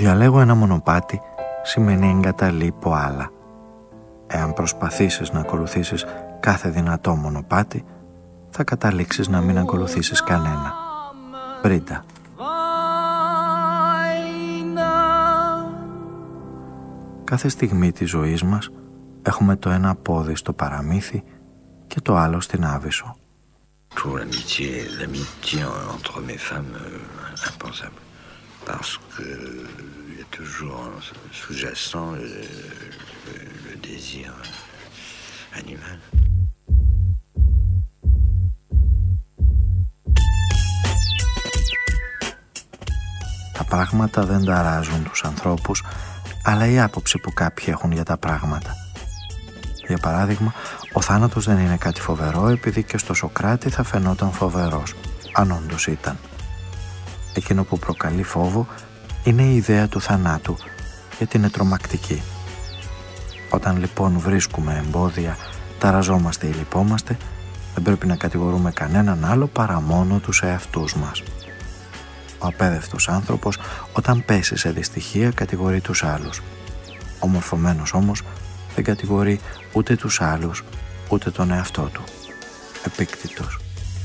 Διαλέγω ένα μονοπάτι σημαίνει εγκαταλείπω άλλα. Εάν προσπαθήσεις να ακολουθήσεις κάθε δυνατό μονοπάτι, θα καταλήξεις να μην ακολουθήσεις κανένα. Μπρίντα. Κάθε στιγμή της ζωής μας έχουμε το ένα πόδι στο παραμύθι και το άλλο στην Άβυσσο. L'amitié entre mes femmes impensable. Parce que il y a toujours sous-jacent le désir animal. Τα πράγματα δεν ταράζουν τους ανθρώπους, αλλά η άποψη που κάποιοι έχουν για τα πράγματα. Για παράδειγμα, ο θάνατος δεν είναι κάτι φοβερό επειδή και στο Σωκράτη θα φαινόταν φοβερός, αν όντως ήταν. Εκείνο που προκαλεί φόβο είναι η ιδέα του θανάτου, γιατί είναι τρομακτική. Όταν λοιπόν βρίσκουμε εμπόδια, ταραζόμαστε ή λυπόμαστε, δεν πρέπει να κατηγορούμε κανέναν άλλο παρά μόνο τους εαυτούς μας. Ο απέδευτος άνθρωπος, όταν πέσει σε δυστυχία, κατηγορεί τους άλλους. Ο μορφωμένος όμως δεν κατηγορεί ούτε τους άλλους, ούτε τον εαυτό του. Επίκτητος.